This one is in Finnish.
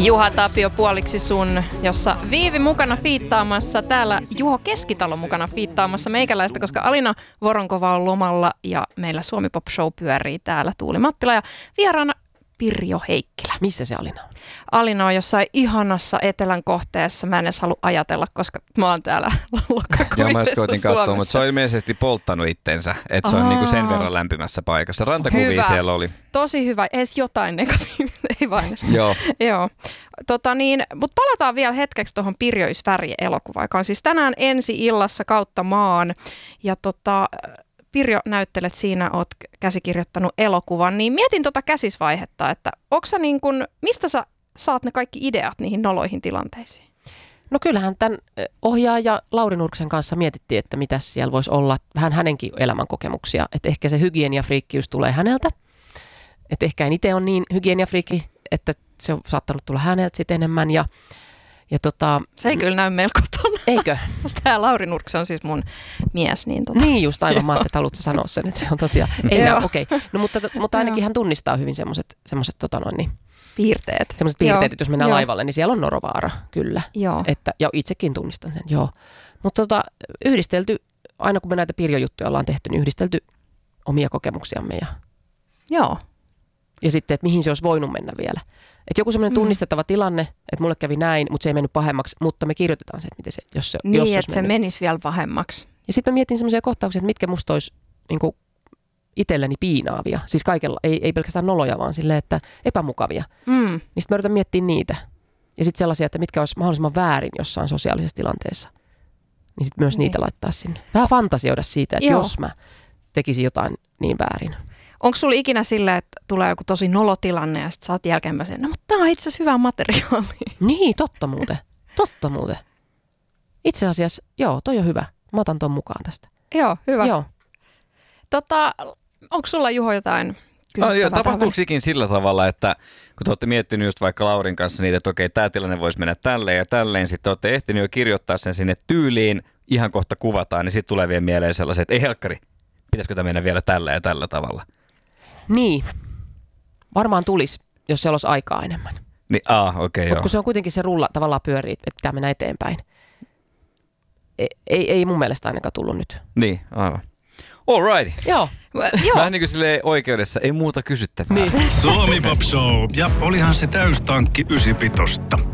Juha Tapio puoliksi sun, jossa Viivi mukana fiittaamassa. Täällä Juho Keskitalo mukana fiittaamassa meikäläistä, koska Alina Voronkova on lomalla ja meillä Suomi Pop Show pyörii täällä. Tuuli Mattila ja vieraana Pirjo Heikkilä. Missä se Alina on? Alina on jossain ihanassa etelän kohteessa. Mä en edes halua ajatella, koska mä oon täällä lokakuisessa Joo, mä koitin katsoa, mutta se on Suomessa. ilmeisesti polttanut itsensä, että se on niinku sen verran lämpimässä paikassa. Rantakuvia Hyvä. siellä oli. Tosi hyvä, edes jotain negatiivista, ei vain. Joo. Joo. Mutta palataan vielä hetkeksi tuohon Pirjo is Färje-elokuvaan, joka on siis tänään ensi-illassa kautta maan. Ja Pirjo, näyttelet siinä, oot käsikirjoittanut elokuvan, niin mietin käsisvaihetta, että mistä sä saat ne kaikki ideat niihin noloihin tilanteisiin? No kyllähän tämän ohjaaja Lauri Nurksen kanssa mietittiin, että mitä siellä voisi olla, vähän hänenkin elämänkokemuksia, että ehkä se hygieniafriikkiys tulee häneltä, että ehkä en itse ole niin hygieniafriikki, että se on saattanut tulla häneltä sitten enemmän ja Se ei kyllä näy melko tuonne. Eikö? Tämä Lauri Nurkse on siis mun mies. Niin just aivan, mä ajattelin, että haluatko sanoa sen, että se on tosiaan, ei näy, okei. No mutta ainakin hän tunnistaa hyvin semmoiset piirteet. Semmoiset piirteet, että jos mennään laivalle, niin siellä on norovaara, kyllä. Joo. Ja itsekin tunnistan sen, joo. Mutta yhdistelty, aina kun me näitä Pirjo-juttuja ollaan tehty, niin yhdistelty omia kokemuksiamme Joo. ja sitten, että mihin se olisi voinut mennä vielä. Että joku semmoinen tunnistettava tilanne, että mulle kävi näin, mutta se ei mennyt pahemmaksi, mutta me kirjoitetaan se, että miten se, jos se että se menisi vielä pahemmaksi. Ja sitten mä mietin semmoisia kohtauksia, että mitkä musta olisi niin kuin itselleni piinaavia. Siis kaikella, ei pelkästään noloja, vaan silleen, että epämukavia. Niin sitten mä yritän miettiä niitä. Ja sitten sellaisia, että mitkä olisi mahdollisimman väärin jossain sosiaalisessa tilanteessa. Niin sitten myös niitä laittaa sinne. Vähän fantasioida siitä, että jos mä tekisin jotain niin väärin. Onko sulla ikinä silleen, että tulee joku tosi nolotilanne ja sitten sä oot jälkeenpäin sen, no mutta tää on itse asiassa hyvää materiaalia. Niin, totta muuten. Itse asiassa, joo, toi on hyvä. Mä otan ton mukaan tästä. Joo, hyvä. Joo. Onko sulla, Juho, jotain kysyttävää? Tapahtuuko ikin sillä tavalla, että kun te olette miettinyt just vaikka Laurin kanssa niitä, että okei, tämä tilanne voisi mennä tälleen ja tälleen, sitten te olette ehtinyt jo kirjoittaa sen sinne tyyliin, ihan kohta kuvataan, niin sitten tulee vielä mieleen sellaiset, että ei helkkari, pitäisikö tämä mennä vielä tällä ja tällä tavalla? Niin, varmaan tulisi, jos siellä olisi aikaa enemmän. Niin, okei, Mutta kun se on kuitenkin se rulla tavallaan pyörii, että pitää mennä eteenpäin. Ei mun mielestä ainakaan tullut nyt. Niin, aivan. All right. Joo. Vähän niin kuin silleen oikeudessa, ei muuta kysyttävää. Suomi Pop Show, ja olihan se täystankki 95.